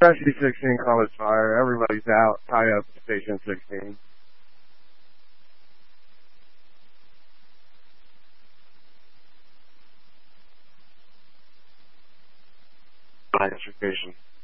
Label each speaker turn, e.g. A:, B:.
A: Rescue 16, call us fire. Everybody's out. Tie up Station 16. Identification.